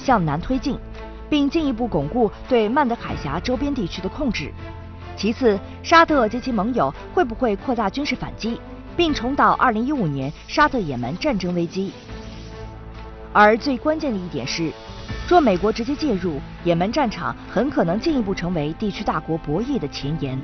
向南推进，并进一步巩固对曼德海峡周边地区的控制。其次，沙特及其盟友会不会扩大军事反击，并重蹈2015年沙特也门战争危机？而最关键的一点是，若美国直接介入，也门战场很可能进一步成为地区大国博弈的前沿。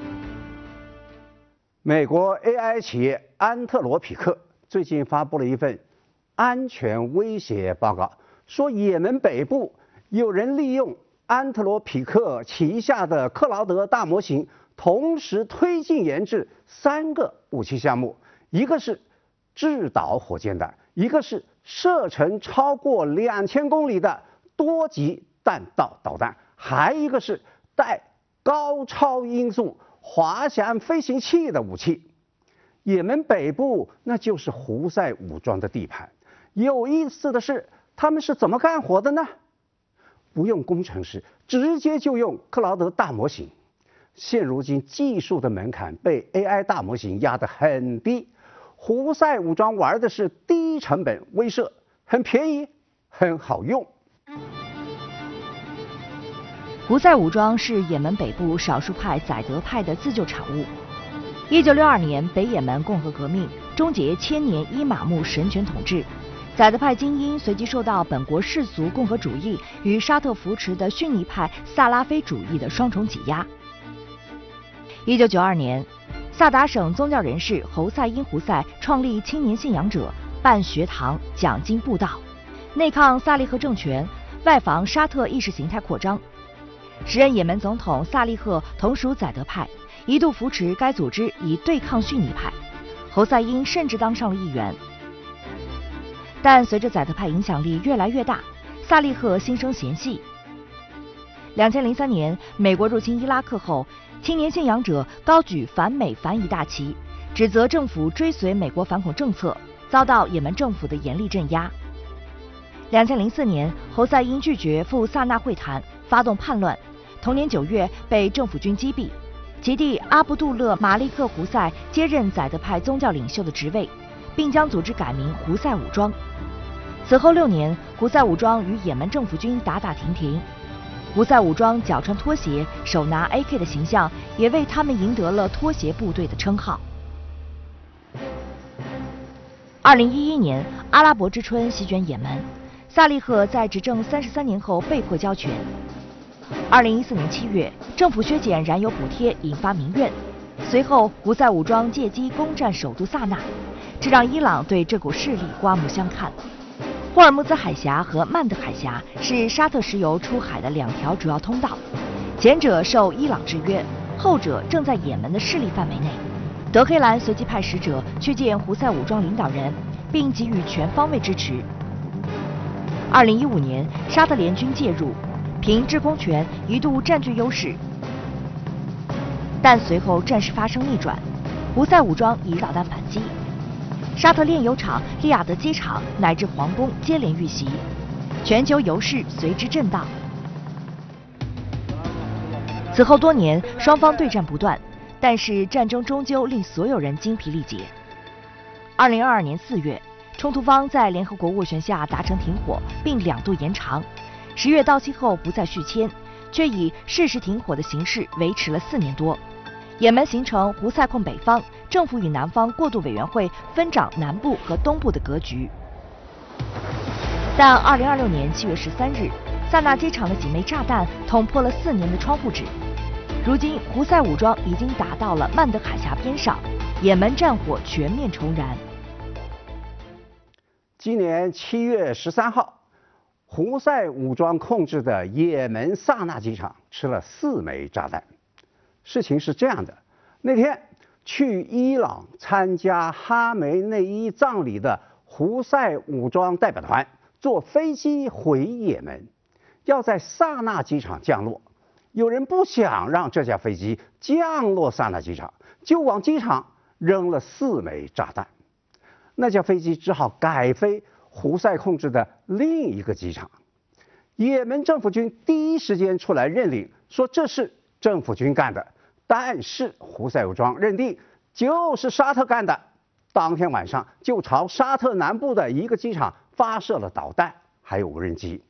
美国 AI 企业安特罗匹克最近发布了一份安全威胁报告，说也门北部有人利用安特罗匹克旗下的克劳德大模型，同时推进研制3个武器项目，一个是制导火箭弹，一个是射程超过2000公里的多级弹道导弹，还一个是带高超音速滑翔飞行器的武器。也门北部那就是胡塞武装的地盘。有意思的是，他们是怎么干活的呢？不用工程师，直接就用克劳德大模型。现如今技术的门槛被 AI 大模型压得很低，胡塞武装玩的是低成本威慑，很便宜，很好用。 胡塞武装是也门北部少数派宰德派的自救产物。1962年北也门共和革命终结1000年伊玛目神权统治，宰德派精英随即受到本国世俗共和主义与沙特扶持的逊尼派萨拉菲主义的双重挤压。1992年，萨达省宗教人士侯赛因胡塞创立青年信仰者，办学堂讲经布道，内抗萨利赫政权，外防沙特意识形态扩张。时任也门总统萨利赫同属宰德派，一度扶持该组织以对抗逊尼派，侯赛因甚至当上了议员。但随着宰德派影响力越来越大，萨利赫心生嫌隙。2003年美国入侵伊拉克后，青年信仰者高举反美反以大旗，指责政府追随美国反恐政策，遭到也门政府的严厉镇压。2004年，侯赛因拒绝赴萨那会谈，发动叛乱，同年9月被政府军击毙。其弟阿卜杜勒·马利克·胡塞接任宰德派宗教领袖的职位，并将组织改名胡塞武装。此后6年，胡塞武装与也门政府军打打停停。胡塞武装脚穿拖鞋，手拿 AK 的形象，也为他们赢得了拖鞋部队的称号。2011年，阿拉伯之春席卷也门，萨利赫在执政33年后被迫交权。2014年7月，政府削减燃油补贴，引发民怨。随后，胡塞武装借机攻占首都萨那，这让伊朗对这股势力刮目相看。霍尔木兹海峡和曼德海峡是沙特石油出海的2条主要通道，前者受伊朗制约，后者正在也门的势力范围内。德黑兰随即派使者去见胡塞武装领导人，并给予全方位支持。2015年，沙特联军介入，凭制空权一度占据优势，但随后战事发生逆转，胡塞武装以导弹反击。沙特炼油厂、利雅得机场乃至皇宫接连遇袭，全球油市随之震荡。此后多年，双方对战不断，但是战争终究令所有人精疲力竭。2022年4月，冲突方在联合国斡旋下达成停火，并2度延长。10月到期后不再续签，却以事实停火的形式维持了4年多。也门形成胡塞控北方，政府与南方过渡委员会分掌南部和东部的格局。但2026年7月13日，萨那机场的几枚炸弹捅破了4年的窗户纸。如今，胡塞武装已经打到了曼德海峡边上，也门战火全面重燃。 今年7月13号，胡塞武装控制的也门萨那机场吃了4枚炸弹。事情是这样的，那天去伊朗参加哈梅内伊葬礼的胡塞武装代表团坐飞机回也门，要在萨那机场降落。有人不想让这架飞机降落萨那机场，就往机场扔了4枚炸弹。那架飞机只好改飞胡塞控制的另一个机场。也门政府军第一时间出来认领，说这是政府军干的，但是胡塞武装认定就是沙特干的。当天晚上就朝沙特南部的一个机场发射了导弹，还有无人机。